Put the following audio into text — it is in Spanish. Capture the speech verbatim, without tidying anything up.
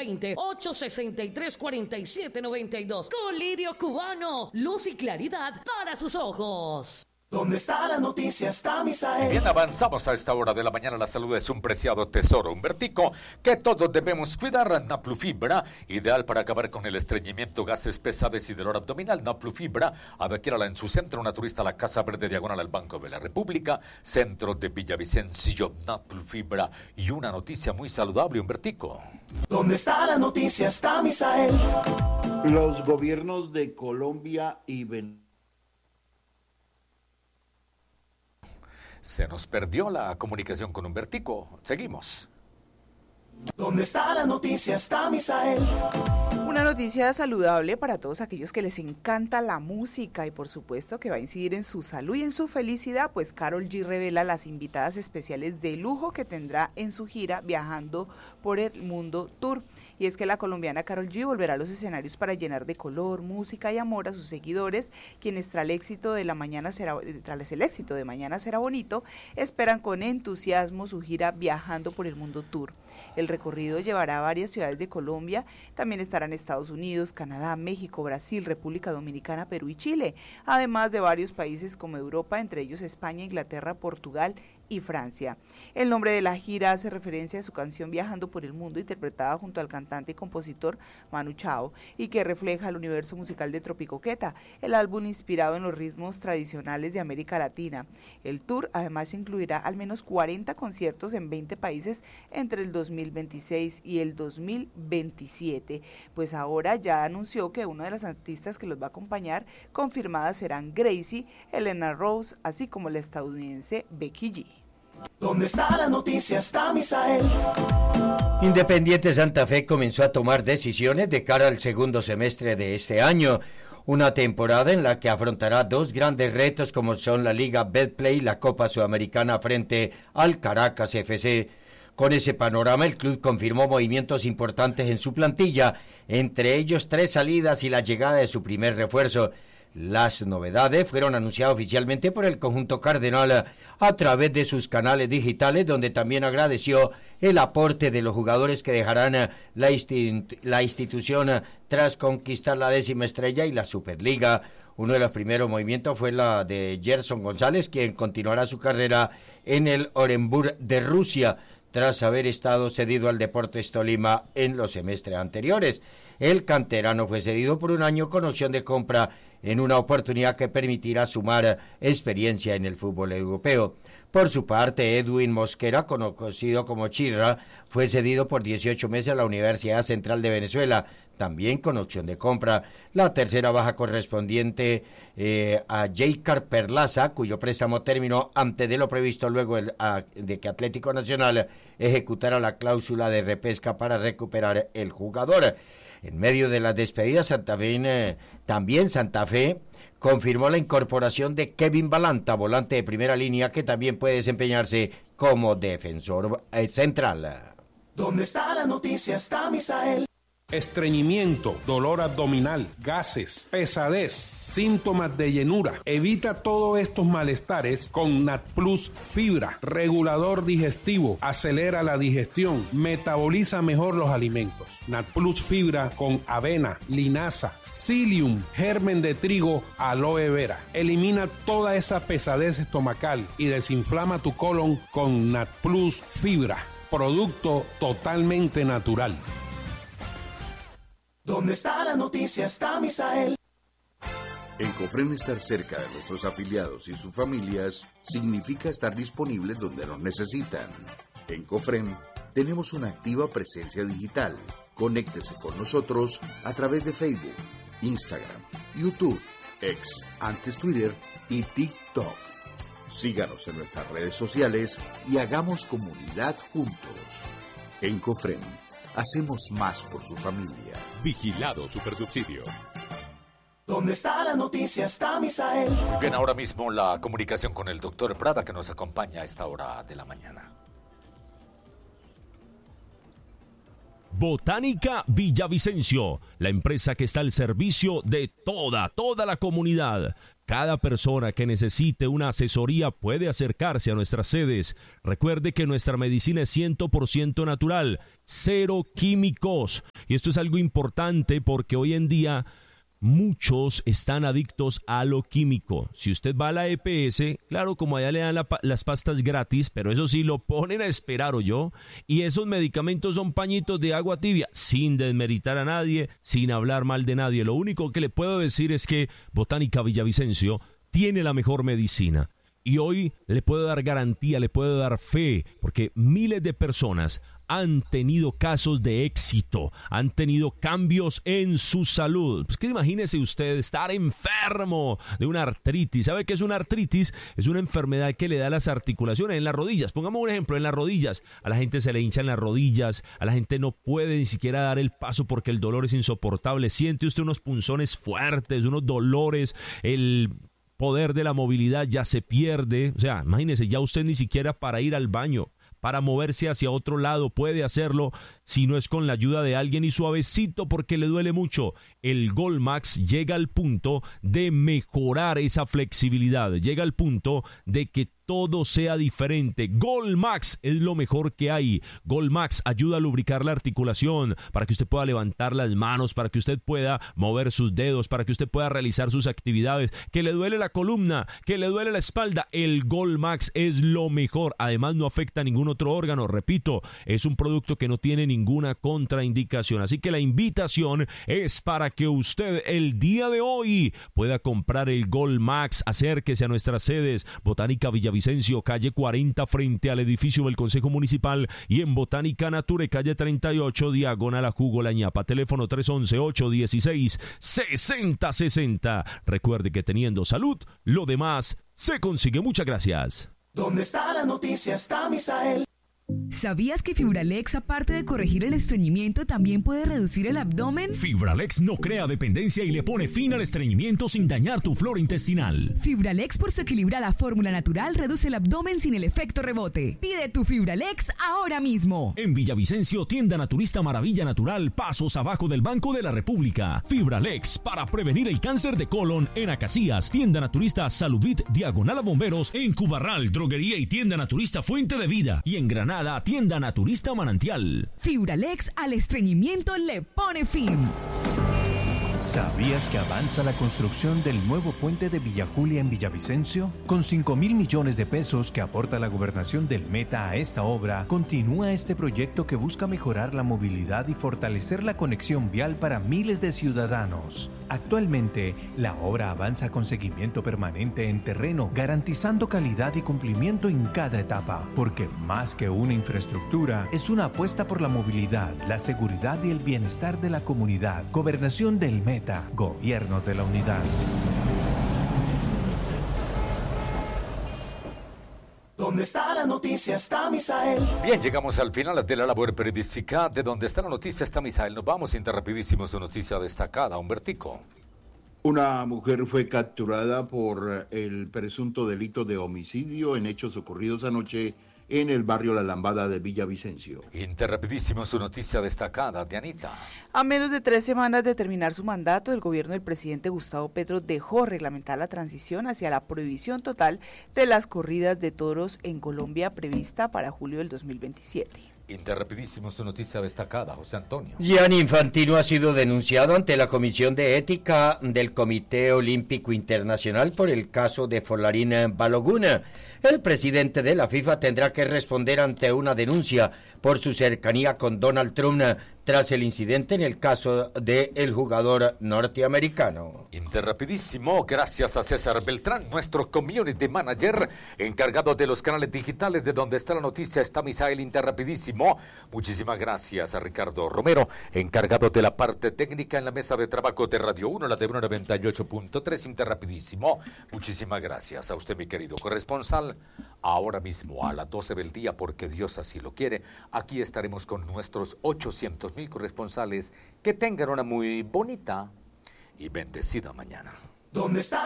veinte, ocho sesenta y tres, cuarenta y siete noventa y dos. Colirio Cubano, luz y claridad para sus ojos. ¿Dónde está la noticia? Está Misael. Bien, avanzamos a esta hora de la mañana. La salud es un preciado tesoro, Humbertico, que todos debemos cuidar. Naplufibra, ideal para acabar con el estreñimiento, gases, pesadez y dolor abdominal. Naplufibra, adquiérala en su centro naturista, la Casa Verde, diagonal al Banco de la República, centro de Villavicencio. Naplufibra, y una noticia muy saludable, Humbertico. ¿Dónde está la noticia? Está Misael. Los gobiernos de Colombia y Venezuela. Se nos perdió la comunicación con Humbertico. Seguimos. ¿Dónde está la noticia? Está Misael. Una noticia saludable para todos aquellos que les encanta la música y por supuesto que va a incidir en su salud y en su felicidad, pues Karol G revela las invitadas especiales de lujo que tendrá en su gira Viajando por el Mundo Tour. Y es que la colombiana Karol G volverá a los escenarios para llenar de color, música y amor a sus seguidores, quienes tras el éxito de la mañana será, tras el éxito de Mañana será bonito, esperan con entusiasmo su gira Viajando por el Mundo Tour. El recorrido llevará a varias ciudades de Colombia, también estarán Estados Unidos, Canadá, México, Brasil, República Dominicana, Perú y Chile, además de varios países como Europa, entre ellos España, Inglaterra, Portugal y Francia. El nombre de la gira hace referencia a su canción Viajando por el Mundo, interpretada junto al cantante y compositor Manu Chao, y que refleja el universo musical de Tropicoqueta, el álbum inspirado en los ritmos tradicionales de América Latina. El tour además incluirá al menos cuarenta conciertos en veinte países entre el dos mil veintiséis y el dos mil veintisiete. Pues ahora ya anunció que una de las artistas que los va a acompañar confirmadas serán Gracie, Elena Rose, así como la estadounidense Becky G. ¿Dónde está la noticia? Está Misael. Independiente Santa Fe comenzó a tomar decisiones de cara al segundo semestre de este año, una temporada en la que afrontará dos grandes retos como son la Liga Betplay y la Copa Sudamericana frente al Caracas F C. Con ese panorama, el club confirmó movimientos importantes en su plantilla, entre ellos tres salidas y la llegada de su primer refuerzo. Las novedades fueron anunciadas oficialmente por el conjunto cardenal a través de sus canales digitales, donde también agradeció el aporte de los jugadores que dejarán la, instit- la institución tras conquistar la décima estrella y la Superliga. Uno de los primeros movimientos fue la de Gerson González, quien continuará su carrera en el Orenburg de Rusia, tras haber estado cedido al Deportes Tolima en los semestres anteriores. El canterano fue cedido por un año con opción de compra en una oportunidad que permitirá sumar experiencia en el fútbol europeo. Por su parte, Edwin Mosquera, conocido como Chirra, fue cedido por dieciocho meses a la Universidad Central de Venezuela, también con opción de compra. La tercera baja correspondiente eh, a Jaycar Perlaza, cuyo préstamo terminó antes de lo previsto luego el, a, de que Atlético Nacional ejecutara la cláusula de repesca para recuperar el jugador. En medio de las despedidas, Santa Fe, eh, también Santa Fe confirmó la incorporación de Kevin Balanta, volante de primera línea, que también puede desempeñarse como defensor eh, central. ¿Dónde está la noticia? Está Misael. Estreñimiento, dolor abdominal, gases, pesadez, síntomas de llenura. Evita todos estos malestares con NatPlus Fibra, regulador digestivo, acelera la digestión, metaboliza mejor los alimentos. NatPlus Fibra con avena, linaza, psyllium, germen de trigo, aloe vera. Elimina toda esa pesadez estomacal y desinflama tu colon con NatPlus Fibra, producto totalmente natural. ¿Dónde está la noticia? Está Misael. En Cofrem, estar cerca de nuestros afiliados y sus familias significa estar disponibles donde nos necesitan. En Cofrem tenemos una activa presencia digital. Conéctese con nosotros a través de Facebook, Instagram, YouTube, X, antes Twitter y TikTok. Síganos en nuestras redes sociales y hagamos comunidad juntos. En Cofrem, hacemos más por su familia. Vigilado Supersubsidio. ¿Dónde está la noticia? Está Misael. Muy bien, ahora mismo la comunicación con el doctor Prada, que nos acompaña a esta hora de la mañana. Botánica Villavicencio, la empresa que está al servicio de toda, toda la comunidad. Cada persona que necesite una asesoría puede acercarse a nuestras sedes. Recuerde que nuestra medicina es cien por ciento natural, cero químicos. Y esto es algo importante porque hoy en día muchos están adictos a lo químico. Si usted va a la E P S, claro, como allá le dan la, las pastas gratis, pero eso sí lo ponen a esperar, ¿oyó? Y esos medicamentos son pañitos de agua tibia, sin desmeritar a nadie, sin hablar mal de nadie. Lo único que le puedo decir es que Botánica Villavicencio tiene la mejor medicina. Y hoy le puedo dar garantía, le puedo dar fe, porque miles de personas han tenido casos de éxito, han tenido cambios en su salud. Pues que imagínese usted estar enfermo de una artritis. ¿Sabe qué es una artritis? Es una enfermedad que le da las articulaciones en las rodillas. Pongamos un ejemplo, en las rodillas. A la gente se le hinchan las rodillas, a la gente no puede ni siquiera dar el paso porque el dolor es insoportable. Siente usted unos punzones fuertes, unos dolores, el poder de la movilidad ya se pierde. O sea, imagínese, ya usted ni siquiera para ir al baño, para moverse hacia otro lado puede hacerlo si no es con la ayuda de alguien y suavecito porque le duele mucho. El Golmax llega al punto de mejorar esa flexibilidad, llega al punto de que todo sea diferente. Golmax es lo mejor que hay. Golmax ayuda a lubricar la articulación para que usted pueda levantar las manos, para que usted pueda mover sus dedos, para que usted pueda realizar sus actividades. Que le duele la columna, que le duele la espalda, el Golmax es lo mejor. Además no afecta a ningún otro órgano. Repito, es un producto que no tiene ninguna contraindicación. Así que la invitación es para que usted el día de hoy pueda comprar el Golmax. Acérquese a nuestras sedes, Botánica Villavicencio, calle cuarenta, frente al edificio del Consejo Municipal, y en Botánica Nature, calle treinta y ocho, diagonal a Jugo La Ñapa. Teléfono tres once, ocho dieciséis, sesenta sesenta. Recuerde que teniendo salud, lo demás se consigue. Muchas gracias. ¿Dónde está la noticia? Está Misael. ¿Sabías que Fibralex, aparte de corregir el estreñimiento, también puede reducir el abdomen? Fibralex no crea dependencia y le pone fin al estreñimiento sin dañar tu flora intestinal. Fibralex, por su equilibrada fórmula natural, reduce el abdomen sin el efecto rebote. Pide tu Fibralex ahora mismo. En Villavicencio, tienda naturista Maravilla Natural, pasos abajo del Banco de la República. Fibralex, para prevenir el cáncer de colon. En Acacias, tienda naturista Salubit, diagonal a Bomberos. En Cubarral, droguería y tienda naturista Fuente de Vida. Y en Granada, tienda naturista Manantial. Fibralex al estreñimiento le pone fin. ¿Sabías que avanza la construcción del nuevo puente de Villa Julia en Villavicencio? Con cinco mil millones de pesos que aporta la gobernación del Meta a esta obra, continúa este proyecto que busca mejorar la movilidad y fortalecer la conexión vial para miles de ciudadanos. Actualmente, la obra avanza con seguimiento permanente en terreno, garantizando calidad y cumplimiento en cada etapa, porque más que una infraestructura, es una apuesta por la movilidad, la seguridad y el bienestar de la comunidad. Gobernación del Meta. Meta, Gobierno de la Unidad. ¿Dónde está la noticia? Está Misael. Bien, llegamos al final de la labor periodística de Donde está la noticia. Está Misael. Nos vamos a rapidísimo su noticia destacada. Humbertico. Una mujer fue capturada por el presunto delito de homicidio en hechos ocurridos anoche en el barrio La Lambada de Villavicencio. Interrapidísimo su noticia destacada, Dianita. A menos de tres semanas de terminar su mandato, el gobierno del presidente Gustavo Petro dejó reglamentar la transición hacia la prohibición total de las corridas de toros en Colombia prevista para julio del dos mil veintisiete. Interrapidísimo su noticia destacada, José Antonio. Gianni Infantino ha sido denunciado ante la Comisión de Ética del Comité Olímpico Internacional por el caso de Folarin Balogun. El presidente de la FIFA tendrá que responder ante una denuncia por su cercanía con Donald Trump tras el incidente en el caso del jugador norteamericano. Interrapidísimo, gracias a César Beltrán, nuestro community manager, encargado de los canales digitales de Donde está la noticia. Está Misael. Interrapidísimo. Muchísimas gracias a Ricardo Romero, encargado de la parte técnica en la mesa de trabajo de Radio uno, la de noventa y ocho punto tres. Interrapidísimo. Muchísimas gracias a usted, mi querido corresponsal. Ahora mismo a las doce del día, porque Dios así lo quiere, aquí estaremos con nuestros ochocientos mil corresponsales. Que tengan una muy bonita y bendecida mañana. ¿Dónde está?